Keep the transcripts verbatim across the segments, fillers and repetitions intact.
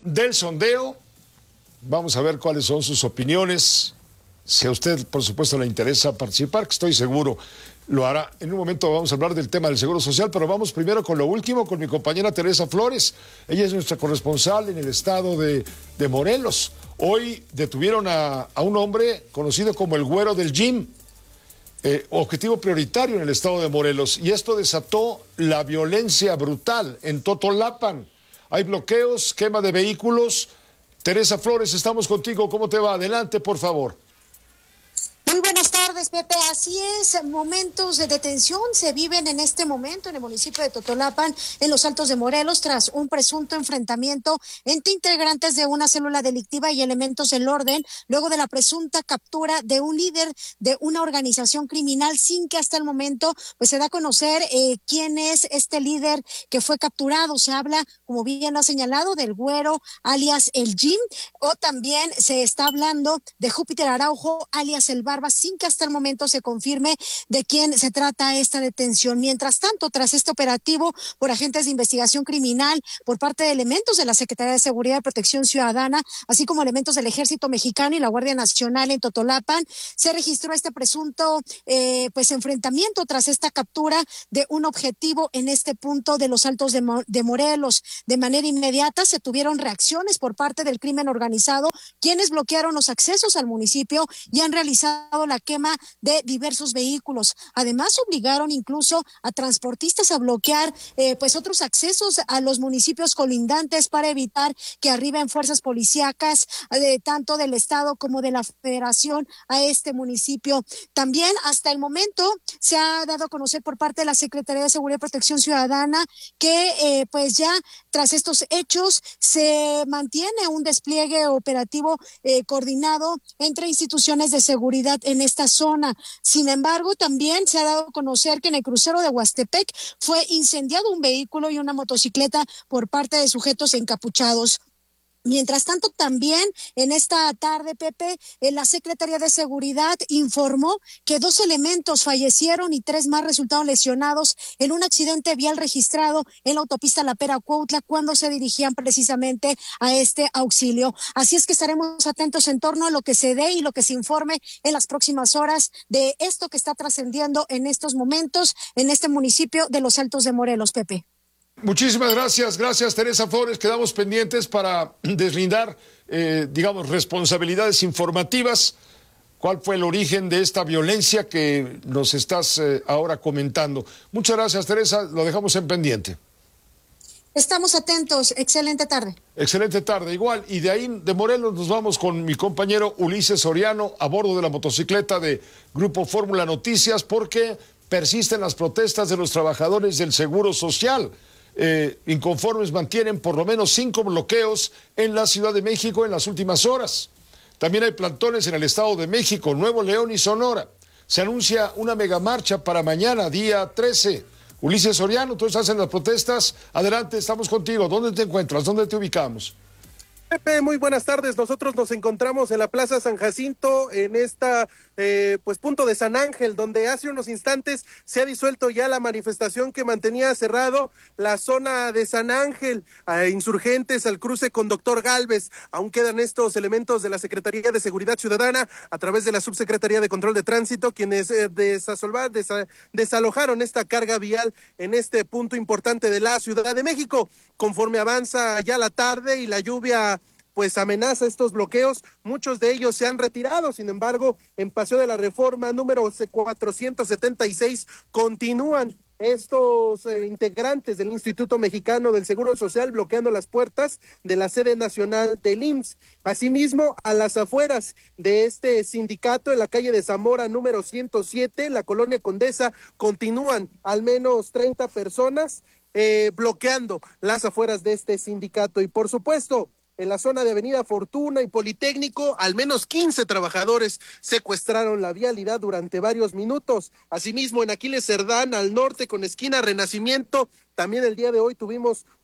del sondeo. Vamos a ver cuáles son sus opiniones. Si a usted, por supuesto, le interesa participar, que estoy seguro lo hará. En un momento vamos a hablar del tema del Seguro Social, pero vamos primero con lo último, con mi compañera Teresa Flores. Ella es nuestra corresponsal en el estado de, de Morelos. Hoy detuvieron a, a un hombre conocido como el Güero del Gym, eh, objetivo prioritario en el estado de Morelos. Y esto desató la violencia brutal en Totolapan. Hay bloqueos, quema de vehículos. Teresa Flores, estamos contigo. ¿Cómo te va? Adelante, por favor. Muy buenas tardes, Pepe. Así es, momentos de detención se viven en este momento en el municipio de Totolapan, en los Altos de Morelos, tras un presunto enfrentamiento entre integrantes de una célula delictiva y elementos del orden, luego de la presunta captura de un líder de una organización criminal, sin que hasta el momento pues se da a conocer eh, quién es este líder que fue capturado. Se habla, como bien lo ha señalado, del Güero, alias el Jim, o también se está hablando de Júpiter Araujo, alias el Barba, sin que hasta el momento se confirme de quién se trata esta detención. Mientras tanto, tras este operativo por agentes de investigación criminal, por parte de elementos de la Secretaría de Seguridad y Protección Ciudadana, así como elementos del Ejército Mexicano y la Guardia Nacional en Totolapan, se registró este presunto eh, pues enfrentamiento tras esta captura de un objetivo en este punto de los Altos de, Mo- de Morelos. De manera inmediata se tuvieron reacciones por parte del crimen organizado, quienes bloquearon los accesos al municipio y han realizado la quema de diversos vehículos. Además, obligaron incluso a transportistas a bloquear eh, pues otros accesos a los municipios colindantes para evitar que arriben fuerzas policíacas de tanto del estado como de la federación a este municipio. También hasta el momento se ha dado a conocer por parte de la Secretaría de Seguridad y Protección Ciudadana que eh, pues ya tras estos hechos se mantiene un despliegue operativo eh, coordinado entre instituciones de seguridad en esta zona. Sin embargo, también se ha dado a conocer que en el crucero de Huastepec fue incendiado un vehículo y una motocicleta por parte de sujetos encapuchados. Mientras tanto, también en esta tarde, Pepe, eh, la Secretaría de Seguridad informó que dos elementos fallecieron y tres más resultaron lesionados en un accidente vial registrado en la autopista La Pera-Cuautla cuando se dirigían precisamente a este auxilio. Así es que estaremos atentos en torno a lo que se dé y lo que se informe en las próximas horas de esto que está trascendiendo en estos momentos en este municipio de los Altos de Morelos, Pepe. Muchísimas gracias, gracias Teresa Flores. Quedamos pendientes para deslindar, eh, digamos, responsabilidades informativas. ¿Cuál fue el origen de esta violencia que nos estás eh, ahora comentando? Muchas gracias, Teresa. Lo dejamos en pendiente. Estamos atentos. Excelente tarde. Excelente tarde, igual. Y de ahí, de Morelos, nos vamos con mi compañero Ulises Soriano a bordo de la motocicleta de Grupo Fórmula Noticias, porque persisten las protestas de los trabajadores del Seguro Social. Eh, inconformes mantienen por lo menos cinco bloqueos en la Ciudad de México en las últimas horas. También hay plantones en el Estado de México, Nuevo León y Sonora. Se anuncia una megamarcha para mañana, día trece. Ulises Soriano, tú estás en las protestas. Adelante, estamos contigo. ¿Dónde te encuentras? ¿Dónde te ubicamos? Pepe, muy buenas tardes. Nosotros nos encontramos en la Plaza San Jacinto, en esta eh, pues punto de San Ángel, donde hace unos instantes se ha disuelto ya la manifestación que mantenía cerrado la zona de San Ángel, a insurgentes al cruce con Doctor Gálvez. Aún quedan estos elementos de la Secretaría de Seguridad Ciudadana a través de la Subsecretaría de Control de Tránsito, quienes eh, desasolvar, desa, desalojaron esta carga vial en este punto importante de la Ciudad de México. Conforme avanza ya la tarde y la lluvia pues amenaza estos bloqueos, muchos de ellos se han retirado. Sin embargo, en Paseo de la Reforma número cuatrocientos setenta y seis continúan estos eh, integrantes del Instituto Mexicano del Seguro Social bloqueando las puertas de la sede nacional del I M S S. Asimismo, a las afueras de este sindicato, en la calle de Zamora número ciento siete, la colonia Condesa, continúan al menos treinta personas eh, bloqueando las afueras de este sindicato. Y por supuesto, en la zona de Avenida Fortuna y Politécnico, al menos quince trabajadores secuestraron la vialidad durante varios minutos. Asimismo, en Aquiles Cerdán, al norte, con esquina Renacimiento, también el día de hoy tuvimos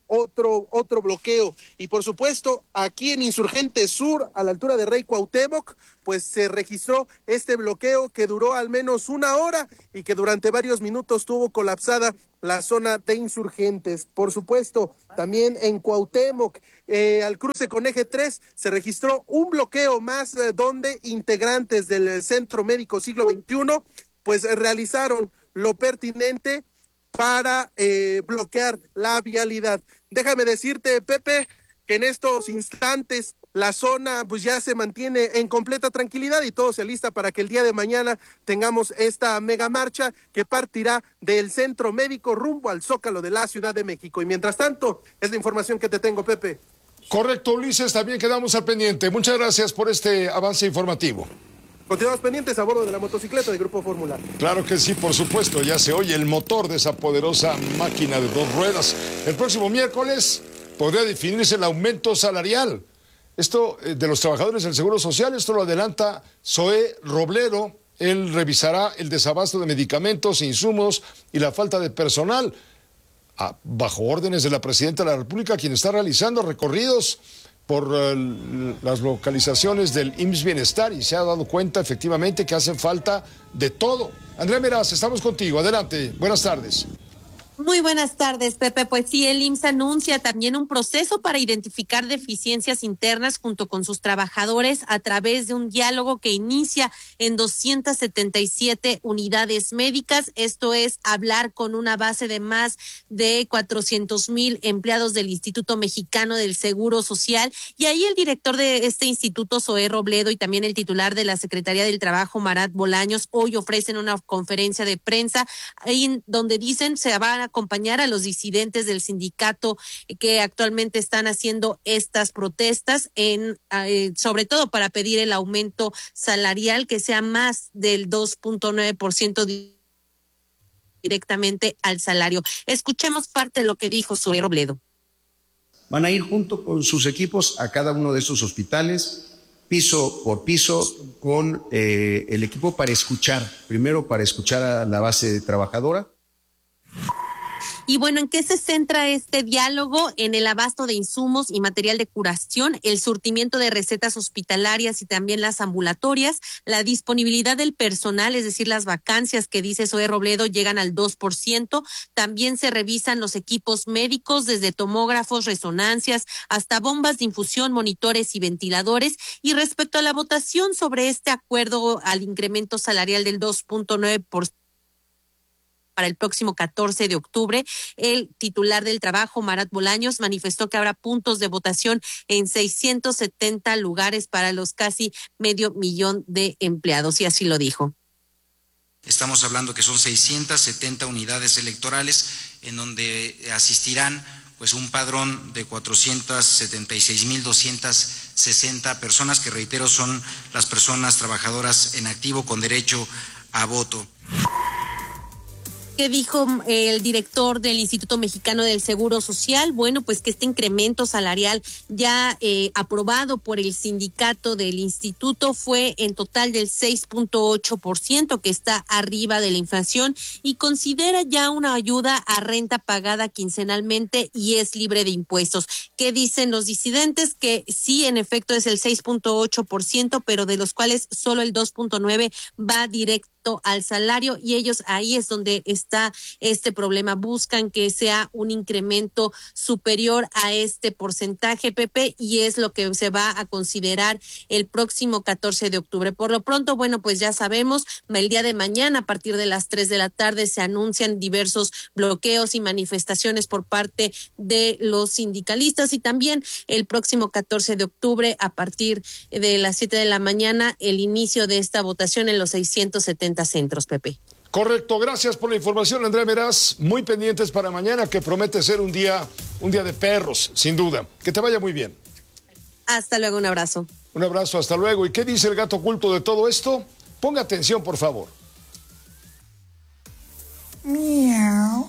otro, otro bloqueo. Y por supuesto, aquí en Insurgente Sur, a la altura de Rey Cuauhtémoc, pues se registró este bloqueo que duró al menos una hora y que durante varios minutos tuvo colapsada la zona de Insurgentes. Por supuesto, también en Cuauhtémoc, eh, al cruce con Eje tres, se registró un bloqueo más eh, donde integrantes del Centro Médico Siglo veintiuno pues eh, realizaron lo pertinente para eh, bloquear la vialidad. Déjame decirte, Pepe, que en estos instantes la zona pues ya se mantiene en completa tranquilidad y todo se alista para que el día de mañana tengamos esta mega marcha que partirá del Centro Médico rumbo al Zócalo de la Ciudad de México. Y mientras tanto, es la información que te tengo, Pepe. Correcto, Ulises, también quedamos al pendiente. Muchas gracias por este avance informativo. Continuamos pendientes a bordo de la motocicleta de Grupo Fórmula. Claro que sí, por supuesto, ya se oye el motor de esa poderosa máquina de dos ruedas. El próximo miércoles podría definirse el aumento salarial. Esto eh, de los trabajadores del Seguro Social, esto lo adelanta Zoé Robledo. Él revisará el desabasto de medicamentos, insumos y la falta de personal, ah, bajo órdenes de la Presidenta de la República, quien está realizando recorridos por uh, las localizaciones del I M S S Bienestar y se ha dado cuenta efectivamente que hace falta de todo. Andrea Meraz, estamos contigo. Adelante. Buenas tardes. Muy buenas tardes, Pepe. Pues sí, el I M S S anuncia también un proceso para identificar deficiencias internas junto con sus trabajadores a través de un diálogo que inicia en doscientas setenta y siete unidades médicas. Esto es hablar con una base de más de cuatrocientos mil empleados del Instituto Mexicano del Seguro Social. Y ahí el director de este instituto, Zoé Robledo, y también el titular de la Secretaría del Trabajo, Marat Bolaños, hoy ofrecen una conferencia de prensa ahí donde dicen se van a acompañar a los disidentes del sindicato que actualmente están haciendo estas protestas, en eh, sobre todo para pedir el aumento salarial que sea más del dos punto nueve por ciento directamente al salario. Escuchemos parte de lo que dijo Zoé Robledo. Van a ir junto con sus equipos a cada uno de estos hospitales, piso por piso, con eh, el equipo para escuchar, primero para escuchar a la base trabajadora. Y bueno, ¿en qué se centra este diálogo? En el abasto de insumos y material de curación, el surtimiento de recetas hospitalarias y también las ambulatorias, la disponibilidad del personal, es decir, las vacancias que dice Zoé Robledo llegan al dos por ciento. También se revisan los equipos médicos, desde tomógrafos, resonancias, hasta bombas de infusión, monitores y ventiladores. Y respecto a la votación sobre este acuerdo al incremento salarial del dos punto nueve por ciento, para el próximo catorce de octubre, el titular del trabajo, Marat Bolaños, manifestó que habrá puntos de votación en seiscientos setenta lugares para los casi medio millón de empleados, y así lo dijo. Estamos hablando que son seiscientas setenta unidades electorales en donde asistirán pues un padrón de cuatrocientas setenta y seis mil doscientas sesenta personas, que reitero son las personas trabajadoras en activo con derecho a voto. ¿Qué dijo el director del Instituto Mexicano del Seguro Social? Bueno, pues que este incremento salarial ya eh, aprobado por el sindicato del instituto fue en total del seis punto ocho por ciento, que está arriba de la inflación, y considera ya una ayuda a renta pagada quincenalmente y es libre de impuestos. ¿Qué dicen los disidentes? Que sí, en efecto es el seis punto ocho por ciento, pero de los cuales solo el dos punto nueve por ciento va directo al salario, y ellos ahí es donde está este problema. Buscan que sea un incremento superior a este porcentaje, Pepe, y es lo que se va a considerar el próximo catorce de octubre. Por lo pronto, bueno, pues ya sabemos, el día de mañana a partir de las tres de la tarde se anuncian diversos bloqueos y manifestaciones por parte de los sindicalistas, y también el próximo catorce de octubre a partir de las siete de la mañana el inicio de esta votación en los seiscientos setenta centros, Pepe. Correcto, gracias por la información, Andrea Meraz. Muy pendientes para mañana, que promete ser un día, un día de perros, sin duda. Que te vaya muy bien. Hasta luego, un abrazo. Un abrazo, hasta luego. ¿Y qué dice el gato oculto de todo esto? Ponga atención, por favor. Miau.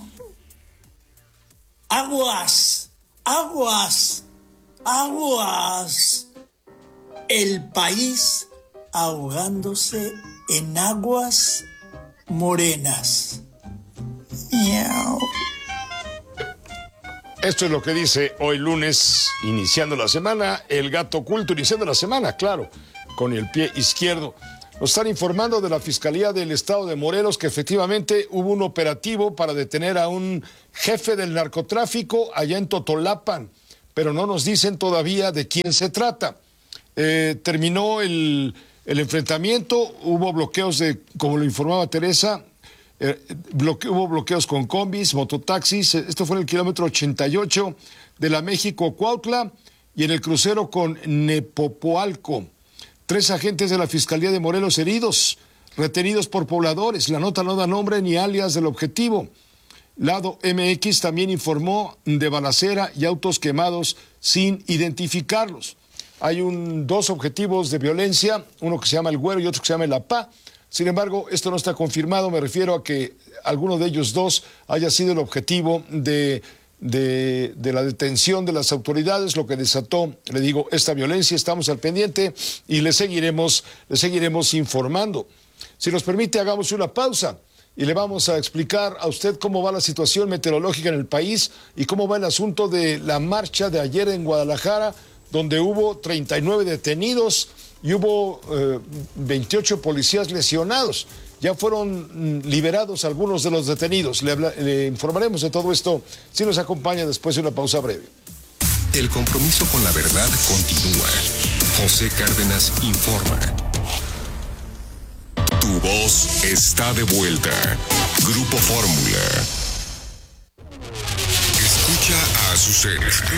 Aguas, aguas, aguas. El país ahogándose en aguas morenas. Miau. Esto es lo que dice hoy lunes, iniciando la semana, el gato oculto, iniciando la semana, claro, con el pie izquierdo. Nos están informando de la Fiscalía del Estado de Morelos que efectivamente hubo un operativo para detener a un jefe del narcotráfico allá en Totolapan, pero no nos dicen todavía de quién se trata. Eh, terminó el, el enfrentamiento, hubo bloqueos de, como lo informaba Teresa, Eh, bloque, hubo bloqueos con combis, mototaxis. Esto fue en el kilómetro ochenta y ocho de la México-Cuautla y en el crucero con Nepopoalco. Tres agentes de la Fiscalía de Morelos heridos, retenidos por pobladores. La nota no da nombre ni alias del objetivo. Lado M X también informó de balacera y autos quemados sin identificarlos. Hay un, dos objetivos de violencia, uno que se llama El Güero y otro que se llama El Apá. Sin embargo, esto no está confirmado, me refiero a que alguno de ellos dos haya sido el objetivo de, de, de la detención de las autoridades, lo que desató, le digo, esta violencia. Estamos al pendiente y le seguiremos, le seguiremos informando. Si nos permite, hagamos una pausa y le vamos a explicar a usted cómo va la situación meteorológica en el país y cómo va el asunto de la marcha de ayer en Guadalajara, donde hubo treinta y nueve detenidos y hubo eh, veintiocho policías lesionados. Ya fueron mm, liberados algunos de los detenidos. Le, habla, le informaremos de todo esto si nos acompaña después de una pausa breve. El compromiso con la verdad continúa. José Cárdenas informa. Tu voz está de vuelta. Grupo Fórmula. Escucha a Azucena.